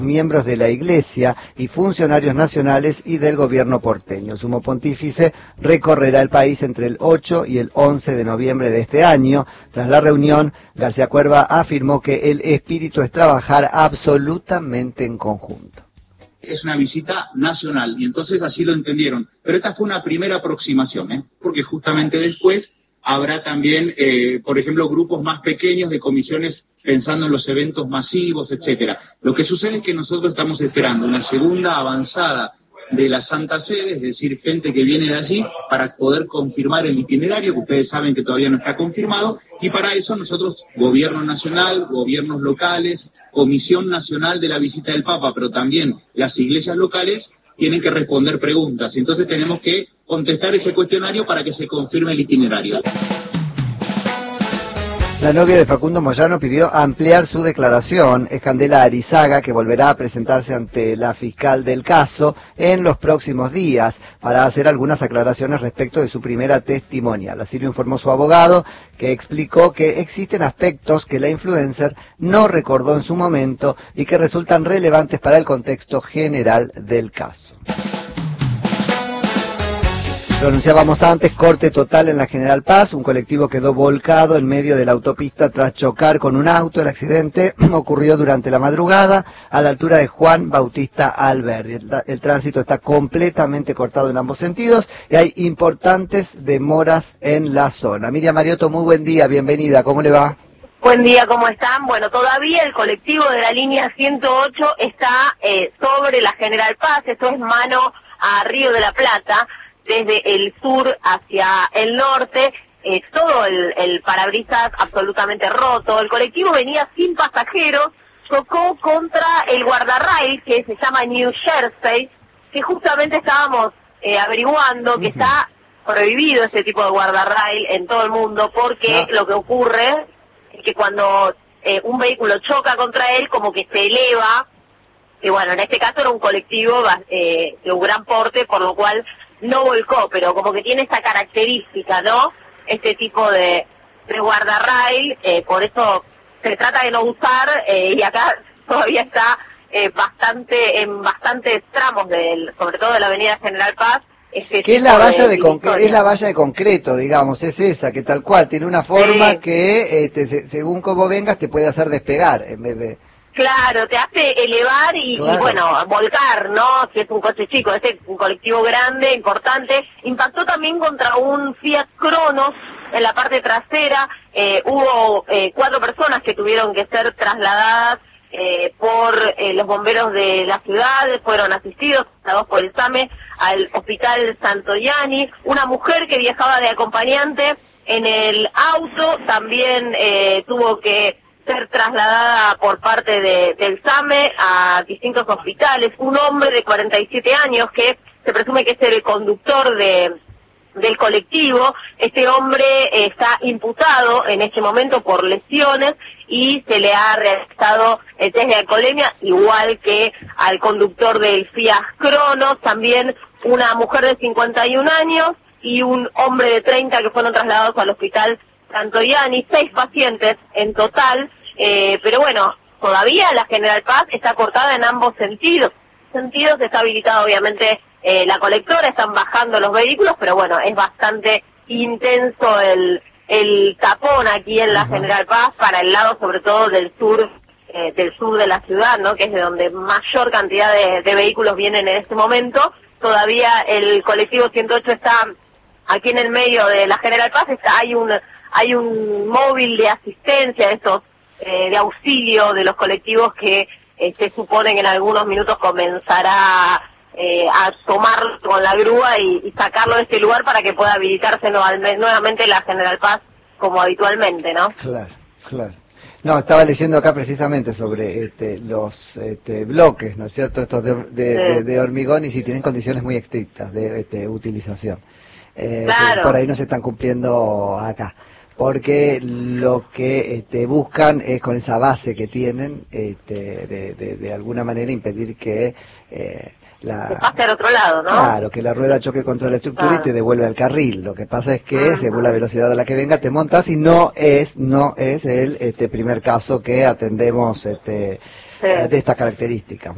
miembros de la Iglesia y funcionarios nacionales y del gobierno porteño. El sumo pontífice recorrerá el país entre el 8 y el 11 de noviembre de este año. Tras la reunión, García Cuerva afirmó que el espíritu es trabajar absolutamente en conjunto. Es una visita nacional y entonces así lo entendieron. Pero esta fue una primera aproximación, porque justamente después habrá también, por ejemplo, grupos más pequeños de comisiones pensando en los eventos masivos, etcétera. Lo que sucede es que nosotros estamos esperando una segunda avanzada de la Santa Sede, es decir, gente que viene de allí para poder confirmar el itinerario, que ustedes saben que todavía no está confirmado, y para eso nosotros, Gobierno Nacional, gobiernos locales, Comisión Nacional de la Visita del Papa, pero también las iglesias locales, tienen que responder preguntas. Entonces tenemos que contestar ese cuestionario para que se confirme el itinerario. La novia de Facundo Moyano pidió ampliar su declaración. Es Candela Arizaga, que volverá a presentarse ante la fiscal del caso en los próximos días para hacer algunas aclaraciones respecto de su primera testimonial. Así lo informó su abogado, que explicó que existen aspectos que la influencer no recordó en su momento y que resultan relevantes para el contexto general del caso. Lo anunciábamos antes, corte total en la General Paz. Un colectivo quedó volcado en medio de la autopista tras chocar con un auto. El accidente ocurrió durante la madrugada a la altura de Juan Bautista Alberdi. El tránsito está completamente cortado en ambos sentidos y hay importantes demoras en la zona. Miriam Mariotto, muy buen día, bienvenida, ¿cómo le va? Buen día, ¿cómo están? Bueno, todavía el colectivo de la línea 108 está sobre la General Paz, esto es mano a Río de la Plata, desde el sur hacia el norte, todo el parabrisas absolutamente roto. El colectivo venía sin pasajeros, chocó contra el guardarrail que se llama New Jersey, que justamente estábamos averiguando que está prohibido ese tipo de guardarrail en todo el mundo, porque lo que ocurre es que cuando un vehículo choca contra él, como que se eleva, y bueno, en este caso era un colectivo de un gran porte, por lo cual no volcó, pero como que tiene esa característica, ¿no? Este tipo de guardarrail, por eso se trata de no usar, y acá todavía está en bastantes tramos, sobre todo de la avenida General Paz. Que es la valla es la valla de concreto, digamos, es esa, que tal cual, tiene una forma que, según como vengas, te puede hacer despegar, en vez de... Claro, te hace elevar y bueno, volcar, ¿no? Si es un coche chico, es un colectivo grande, importante. Impactó también contra un Fiat Cronos en la parte trasera. Hubo 4 personas que tuvieron que ser trasladadas por los bomberos de la ciudad, fueron asistidos, trasladados por el SAME, al Hospital Santoyani. Una mujer que viajaba de acompañante en el auto también tuvo que ser trasladada por parte del SAME a distintos hospitales. Un hombre de 47 años que se presume que es el conductor del colectivo. Este hombre está imputado en este momento por lesiones y se le ha realizado el test de alcoholemia, igual que al conductor del Fiat Cronos. También una mujer de 51 años y un hombre de 30 que fueron trasladados al Hospital Santoyani, 6 pacientes en total, pero bueno, todavía la General Paz está cortada en ambos sentidos. Está habilitada obviamente la colectora, están bajando los vehículos, pero bueno, es bastante intenso el tapón aquí en la General Paz para el lado sobre todo del sur de la ciudad, ¿no? Que es de donde mayor cantidad de vehículos vienen en este momento. Todavía el colectivo 108 está aquí en el medio de la General Paz, hay un móvil de asistencia, de auxilio de los colectivos que se supone que en algunos minutos comenzará a tomar con la grúa y sacarlo de este lugar para que pueda habilitarse nuevamente la General Paz como habitualmente, ¿no? Claro. No, estaba leyendo acá precisamente sobre los bloques, ¿no es cierto? Estos de hormigón, y si tienen condiciones muy estrictas de utilización. Claro. Por ahí no se están cumpliendo acá, porque lo que buscan es, con esa base que tienen, de alguna manera impedir que que pase al otro lado, ¿no? Claro, que la rueda choque contra la estructura y te devuelve al carril. Lo que pasa es que, según la velocidad a la que venga, te montas, y no es el primer caso que atendemos de esta característica.